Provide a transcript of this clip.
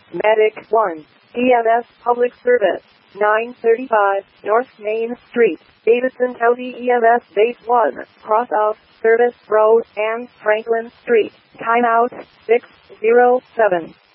Medic 1. EMS Public Service. 935 North Main Street, Davidson County EMS Base 1, cross out Service Road and Franklin Street. Timeout 607.